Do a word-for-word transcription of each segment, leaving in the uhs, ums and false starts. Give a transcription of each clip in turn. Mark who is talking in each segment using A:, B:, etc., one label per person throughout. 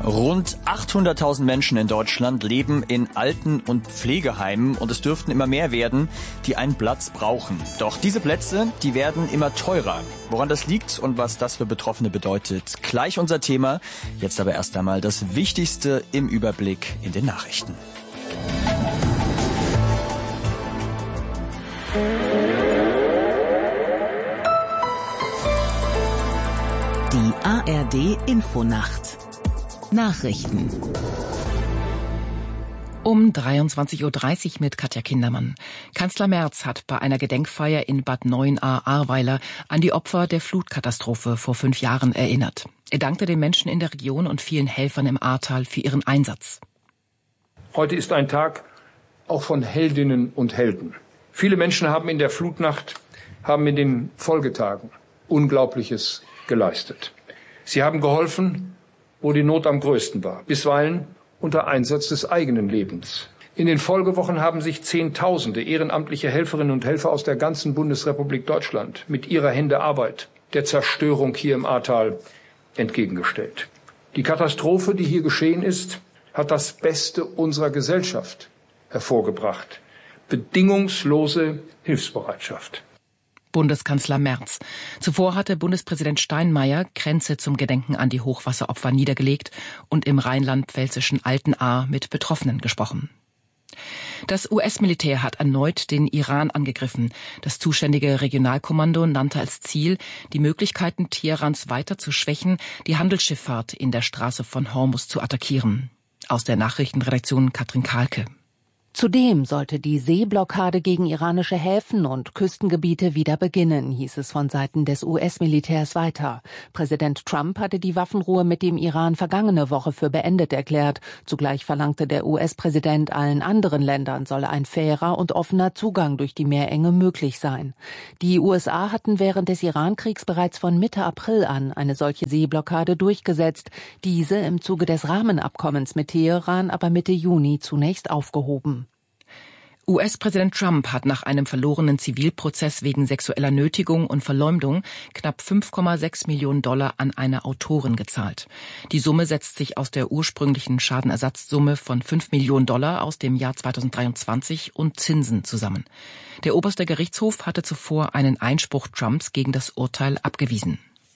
A: Rund achthunderttausend Menschen in Deutschland leben in Alten- und Pflegeheimen und es dürften immer mehr werden, die einen Platz brauchen. Doch diese Plätze, die werden immer teurer. Woran das liegt und was das für Betroffene bedeutet, gleich unser Thema. Jetzt aber erst einmal das Wichtigste im Überblick in den Nachrichten.
B: Die A R D-Infonacht. Nachrichten. Um dreiundzwanzig Uhr dreißig mit Katja Kindermann. Kanzler Merz hat bei einer Gedenkfeier in Bad Neuenahr-Ahrweiler an die Opfer der Flutkatastrophe vor fünf Jahren erinnert. Er dankte den Menschen in der Region und vielen Helfern im Ahrtal für ihren Einsatz.
C: Heute ist ein Tag auch von Heldinnen und Helden. Viele Menschen haben in der Flutnacht, haben in den Folgetagen Unglaubliches geleistet. Sie haben geholfen, wo die Not am größten war, bisweilen unter Einsatz des eigenen Lebens. In den Folgewochen haben sich Zehntausende ehrenamtliche Helferinnen und Helfer aus der ganzen Bundesrepublik Deutschland mit ihrer Hände Arbeit der Zerstörung hier im Ahrtal entgegengestellt. Die Katastrophe, die hier geschehen ist, hat das Beste unserer Gesellschaft hervorgebracht. Bedingungslose Hilfsbereitschaft.
B: Bundeskanzler Merz. Zuvor hatte Bundespräsident Steinmeier Kränze zum Gedenken an die Hochwasseropfer niedergelegt und im rheinland-pfälzischen Altenahr mit Betroffenen gesprochen. Das U S-Militär hat erneut den Iran angegriffen. Das zuständige Regionalkommando nannte als Ziel, die Möglichkeiten Teherans weiter zu schwächen, die Handelsschifffahrt in der Straße von Hormuz zu attackieren. Aus der Nachrichtenredaktion Katrin Kahlke.
D: Zudem sollte die Seeblockade gegen iranische Häfen und Küstengebiete wieder beginnen, hieß es von Seiten des U S-Militärs weiter. Präsident Trump hatte die Waffenruhe mit dem Iran vergangene Woche für beendet erklärt. Zugleich verlangte der U S-Präsident, allen anderen Ländern solle ein fairer und offener Zugang durch die Meerenge möglich sein. Die U S A hatten während des Iran-Kriegs bereits von Mitte April an eine solche Seeblockade durchgesetzt, diese im Zuge des Rahmenabkommens mit Teheran aber Mitte Juni zunächst aufgehoben.
B: U S-Präsident Trump hat nach einem verlorenen Zivilprozess wegen sexueller Nötigung und Verleumdung knapp fünf Komma sechs Millionen Dollar an eine Autorin gezahlt. Die Summe setzt sich aus der ursprünglichen Schadenersatzsumme von fünf Millionen Dollar aus dem Jahr zweitausenddreiundzwanzig und Zinsen zusammen. Der oberste Gerichtshof hatte zuvor einen Einspruch Trumps gegen das Urteil abgewiesen.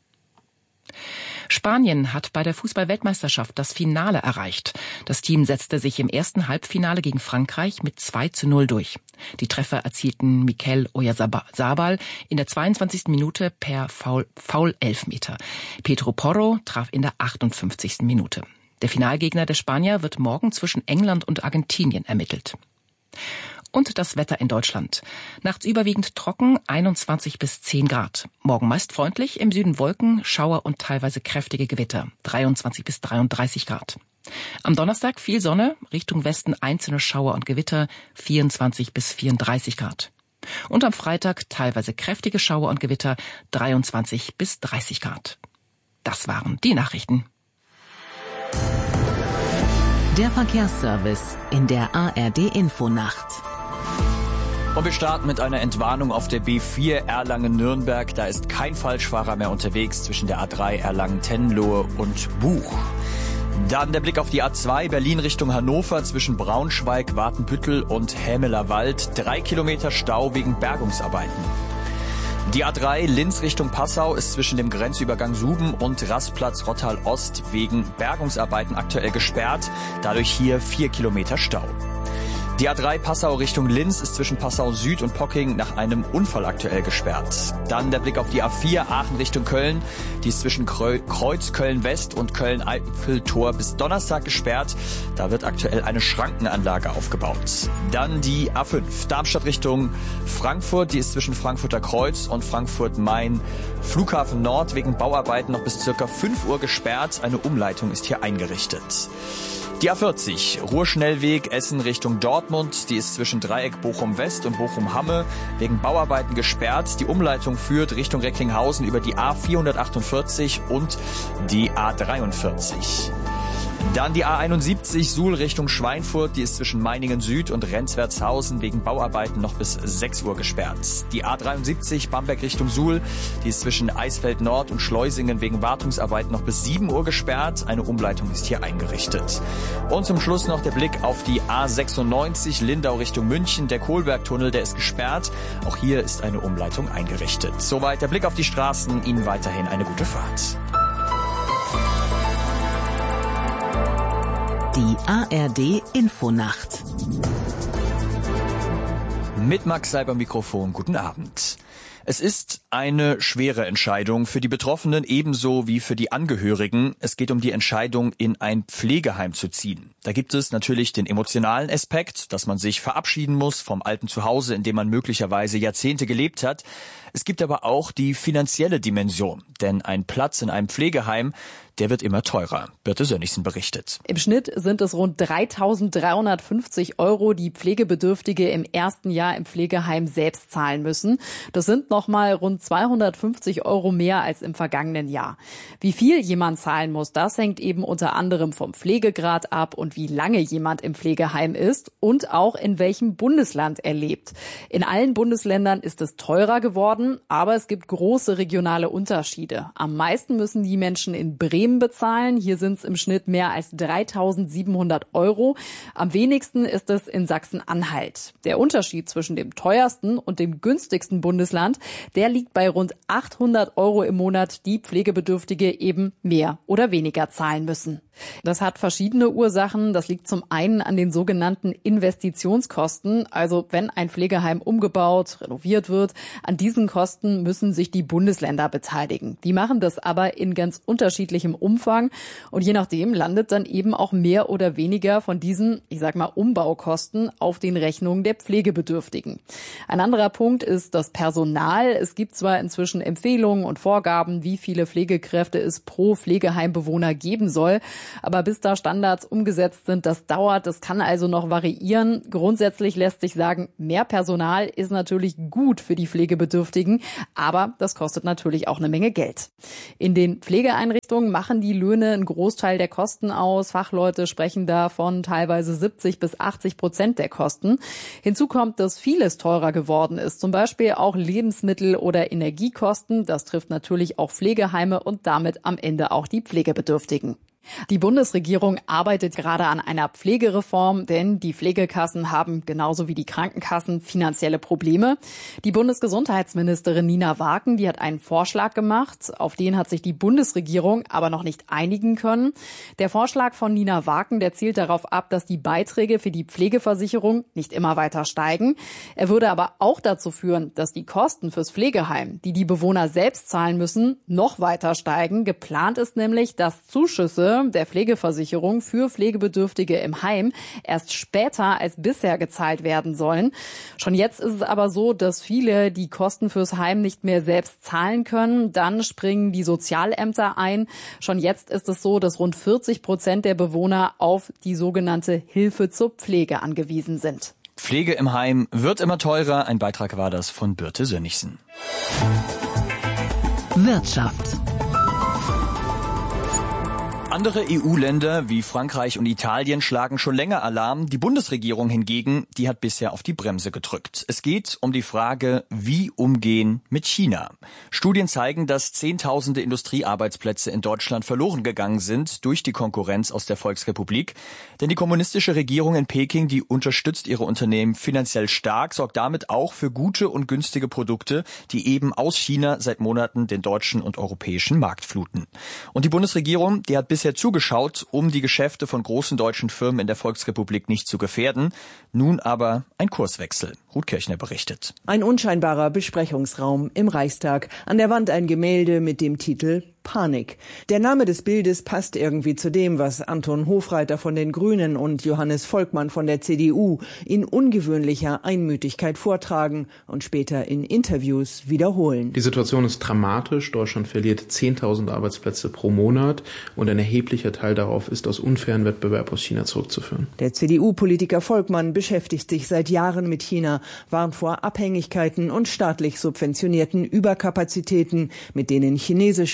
B: Spanien hat bei der Fußball-Weltmeisterschaft das Finale erreicht. Das Team setzte sich im ersten Halbfinale gegen Frankreich mit zwei zu null durch. Die Treffer erzielten Mikel Oyarzabal in der zweiundzwanzigsten Minute per Foul, Foul-Elfmeter. Pedro Porro traf in der achtundfünfzigsten Minute. Der Finalgegner der Spanier wird morgen zwischen England und Argentinien ermittelt. Und das Wetter in Deutschland. Nachts überwiegend trocken, einundzwanzig bis zehn Grad. Morgen meist freundlich, im Süden Wolken, Schauer und teilweise kräftige Gewitter, dreiundzwanzig bis dreiunddreißig Grad. Am Donnerstag viel Sonne, Richtung Westen einzelne Schauer und Gewitter, vierundzwanzig bis vierunddreißig Grad. Und am Freitag teilweise kräftige Schauer und Gewitter, dreiundzwanzig bis dreißig Grad. Das waren die Nachrichten. Der Verkehrsservice in der A R D-Infonacht.
A: Und wir starten mit einer Entwarnung auf der B vier Erlangen-Nürnberg. Da ist kein Falschfahrer mehr unterwegs zwischen der A drei Erlangen-Tenlohe und Buch. Dann der Blick auf die A zwei Berlin Richtung Hannover zwischen Braunschweig, Watenbüttel und Hämelerwald. Drei Kilometer Stau wegen Bergungsarbeiten. Die A drei Linz Richtung Passau ist zwischen dem Grenzübergang Suben und Rastplatz Rottal Ost wegen Bergungsarbeiten aktuell gesperrt. Dadurch hier vier Kilometer Stau. Die A drei Passau Richtung Linz ist zwischen Passau Süd und Pocking nach einem Unfall aktuell gesperrt. Dann der Blick auf die A vier Aachen Richtung Köln. Die ist zwischen Kreuz Köln West und Köln-Eiffeltor bis Donnerstag gesperrt. Da wird aktuell eine Schrankenanlage aufgebaut. Dann die A fünf Darmstadt Richtung Frankfurt. Die ist zwischen Frankfurter Kreuz und Frankfurt-Main Flughafen Nord wegen Bauarbeiten noch bis circa fünf Uhr gesperrt. Eine Umleitung ist hier eingerichtet. Die A vierzig, Ruhrschnellweg Essen Richtung Dortmund, die ist zwischen Dreieck Bochum-West und Bochum-Hamme wegen Bauarbeiten gesperrt. Die Umleitung führt Richtung Recklinghausen über die A vierhundertachtundvierzig und die A dreiundvierzig. Dann die A einundsiebzig Suhl Richtung Schweinfurt, die ist zwischen Meiningen Süd und Rendswertshausen wegen Bauarbeiten noch bis sechs Uhr gesperrt. Die A dreiundsiebzig Bamberg Richtung Suhl, die ist zwischen Eisfeld Nord und Schleusingen wegen Wartungsarbeiten noch bis sieben Uhr gesperrt. Eine Umleitung ist hier eingerichtet. Und zum Schluss noch der Blick auf die A sechsundneunzig Lindau Richtung München. Der Kohlbergtunnel, der ist gesperrt. Auch hier ist eine Umleitung eingerichtet. Soweit der Blick auf die Straßen. Ihnen weiterhin eine gute Fahrt.
E: Die A R D Infonacht.
A: Mit Max Seiber Mikrofon, guten Abend. Es ist eine schwere Entscheidung für die Betroffenen ebenso wie für die Angehörigen. Es geht um die Entscheidung, in ein Pflegeheim zu ziehen. Da gibt es natürlich den emotionalen Aspekt, dass man sich verabschieden muss vom alten Zuhause, in dem man möglicherweise Jahrzehnte gelebt hat. Es gibt aber auch die finanzielle Dimension, denn ein Platz in einem Pflegeheim, der wird immer teurer. Birte Sönnigsen berichtet.
F: Im Schnitt sind es rund dreitausenddreihundertfünfzig Euro, die Pflegebedürftige im ersten Jahr im Pflegeheim selbst zahlen müssen. Das sind nochmal rund zweihundertfünfzig Euro mehr als im vergangenen Jahr. Wie viel jemand zahlen muss, das hängt eben unter anderem vom Pflegegrad ab und wie lange jemand im Pflegeheim ist und auch in welchem Bundesland er lebt. In allen Bundesländern ist es teurer geworden, aber es gibt große regionale Unterschiede. Am meisten müssen die Menschen in Bremen bezahlen. Hier sind es im Schnitt mehr als dreitausendsiebenhundert Euro. Am wenigsten ist es in Sachsen-Anhalt. Der Unterschied zwischen dem teuersten und dem günstigsten Bundesland, der liegt bei rund achthundert Euro im Monat, die Pflegebedürftige eben mehr oder weniger zahlen müssen. Das hat verschiedene Ursachen. Das liegt zum einen an den sogenannten Investitionskosten. Also wenn ein Pflegeheim umgebaut, renoviert wird, an diesen Kosten müssen sich die Bundesländer beteiligen. Die machen das aber in ganz unterschiedlichem Umfang. Und je nachdem landet dann eben auch mehr oder weniger von diesen, ich sag mal, Umbaukosten auf den Rechnungen der Pflegebedürftigen. Ein anderer Punkt ist das Personal. Es gibt zwar inzwischen Empfehlungen und Vorgaben, wie viele Pflegekräfte es pro Pflegeheimbewohner geben soll. Aber bis da Standards umgesetzt sind, das dauert, das kann also noch variieren. Grundsätzlich lässt sich sagen, mehr Personal ist natürlich gut für die Pflegebedürftigen, aber das kostet natürlich auch eine Menge Geld. In den Pflegeeinrichtungen machen die Löhne einen Großteil der Kosten aus. Fachleute sprechen da von teilweise siebzig bis achtzig Prozent der Kosten. Hinzu kommt, dass vieles teurer geworden ist, zum Beispiel auch Lebensmittel- oder Energiekosten. Das trifft natürlich auch Pflegeheime und damit am Ende auch die Pflegebedürftigen. Die Bundesregierung arbeitet gerade an einer Pflegereform, denn die Pflegekassen haben genauso wie die Krankenkassen finanzielle Probleme. Die Bundesgesundheitsministerin Nina Waken, die hat einen Vorschlag gemacht, auf den hat sich die Bundesregierung aber noch nicht einigen können. Der Vorschlag von Nina Waken, der zielt darauf ab, dass die Beiträge für die Pflegeversicherung nicht immer weiter steigen. Er würde aber auch dazu führen, dass die Kosten fürs Pflegeheim, die die Bewohner selbst zahlen müssen, noch weiter steigen. Geplant ist nämlich, dass Zuschüsse der Pflegeversicherung für Pflegebedürftige im Heim erst später als bisher gezahlt werden sollen. Schon jetzt ist es aber so, dass viele die Kosten fürs Heim nicht mehr selbst zahlen können. Dann springen die Sozialämter ein. Schon jetzt ist es so, dass rund vierzig Prozent der Bewohner auf die sogenannte Hilfe zur Pflege angewiesen sind.
A: Pflege im Heim wird immer teurer. Ein Beitrag war das von Birte Sönnigsen.
E: Wirtschaft.
A: Andere E U-Länder wie Frankreich und Italien schlagen schon länger Alarm. Die Bundesregierung hingegen, die hat bisher auf die Bremse gedrückt. Es geht um die Frage, wie umgehen mit China. Studien zeigen, dass Zehntausende Industriearbeitsplätze in Deutschland verloren gegangen sind durch die Konkurrenz aus der Volksrepublik. Denn die kommunistische Regierung in Peking, die unterstützt ihre Unternehmen finanziell stark, sorgt damit auch für gute und günstige Produkte, die eben aus China seit Monaten den deutschen und europäischen Markt fluten. Und die Bundesregierung, die hat bisher zugeschaut, um die Geschäfte von großen deutschen Firmen in der Volksrepublik nicht zu gefährden. Nun aber ein Kurswechsel. Ruth Kirchner berichtet.
G: Ein unscheinbarer Besprechungsraum im Reichstag. An der Wand ein Gemälde mit dem Titel Panik. Der Name des Bildes passt irgendwie zu dem, was Anton Hofreiter von den Grünen und Johannes Volkmann von der C D U in ungewöhnlicher Einmütigkeit vortragen und später in Interviews wiederholen.
H: Die Situation ist dramatisch. Deutschland verliert zehntausend Arbeitsplätze pro Monat und ein erheblicher Teil darauf ist aus unfairen Wettbewerb aus China zurückzuführen.
G: Der C D U-Politiker Volkmann beschäftigt sich seit Jahren mit China, warnt vor Abhängigkeiten und staatlich subventionierten Überkapazitäten, mit denen chinesische Unternehmen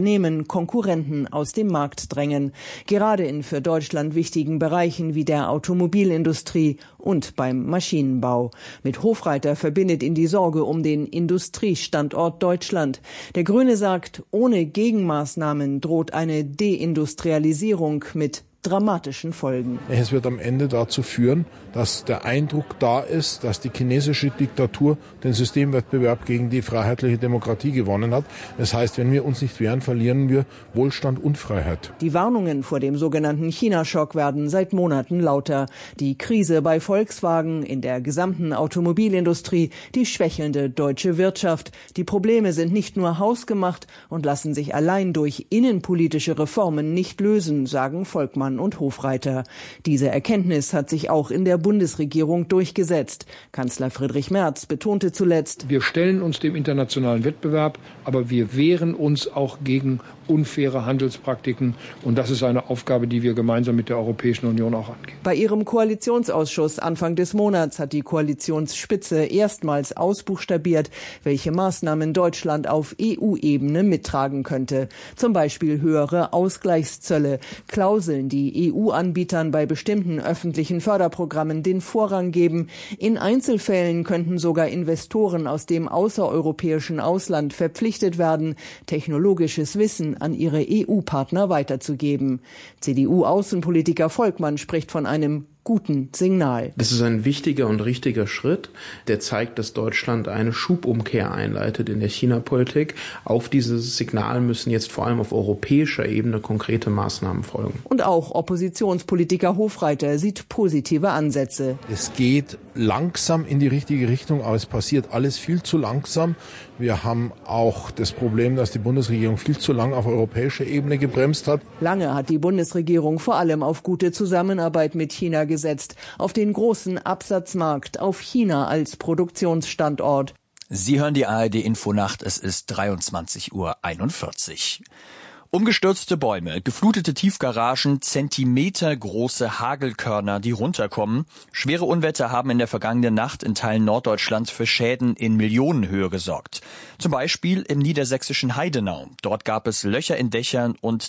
G: Unternehmen Konkurrenten aus dem Markt drängen. Gerade in für Deutschland wichtigen Bereichen wie der Automobilindustrie und beim Maschinenbau. Mit Hofreiter verbindet ihn die Sorge um den Industriestandort Deutschland. Der Grüne sagt, ohne Gegenmaßnahmen droht eine Deindustrialisierung mit dramatischen Folgen.
I: Es wird am Ende dazu führen, dass der Eindruck da ist, dass die chinesische Diktatur den Systemwettbewerb gegen die freiheitliche Demokratie gewonnen hat. Das heißt, wenn wir uns nicht wehren, verlieren wir Wohlstand und Freiheit.
G: Die Warnungen vor dem sogenannten China-Schock werden seit Monaten lauter. Die Krise bei Volkswagen, in der gesamten Automobilindustrie, die schwächelnde deutsche Wirtschaft. Die Probleme sind nicht nur hausgemacht und lassen sich allein durch innenpolitische Reformen nicht lösen, sagen Volkmann und Hofreiter. Diese Erkenntnis hat sich auch in der Bundesregierung durchgesetzt. Kanzler Friedrich Merz betonte zuletzt:
C: Wir stellen uns dem internationalen Wettbewerb, aber wir wehren uns auch gegen unfaire Handelspraktiken. Und das ist eine Aufgabe, die wir gemeinsam mit der Europäischen Union auch angehen.
G: Bei ihrem Koalitionsausschuss Anfang des Monats hat die Koalitionsspitze erstmals ausbuchstabiert, welche Maßnahmen Deutschland auf E U-Ebene mittragen könnte. Zum Beispiel höhere Ausgleichszölle, Klauseln, die E U-Anbietern bei bestimmten öffentlichen Förderprogrammen den Vorrang geben. In Einzelfällen könnten sogar Investoren aus dem außereuropäischen Ausland verpflichtet werden, technologisches Wissen an ihre E U-Partner weiterzugeben. C D U-Außenpolitiker Volkmann spricht von einem guten Signal.
H: Das ist ein wichtiger und richtiger Schritt, der zeigt, dass Deutschland eine Schubumkehr einleitet in der China-Politik. Auf dieses Signal müssen jetzt vor allem auf europäischer Ebene konkrete Maßnahmen folgen.
G: Und auch Oppositionspolitiker Hofreiter sieht positive Ansätze.
I: Es geht langsam in die richtige Richtung, aber es passiert alles viel zu langsam. Wir haben auch das Problem, dass die Bundesregierung viel zu lange auf europäischer Ebene gebremst hat.
G: Lange hat die Bundesregierung vor allem auf gute Zusammenarbeit mit China gesetzt, auf den großen Absatzmarkt, auf China als Produktionsstandort.
A: Sie hören die A R D Infonacht, es ist dreiundzwanzig Uhr einundvierzig. Umgestürzte Bäume, geflutete Tiefgaragen, zentimetergroße Hagelkörner, die runterkommen. Schwere Unwetter haben in der vergangenen Nacht in Teilen Norddeutschlands für Schäden in Millionenhöhe gesorgt. Zum Beispiel im niedersächsischen Heidenau. Dort gab es Löcher in Dächern und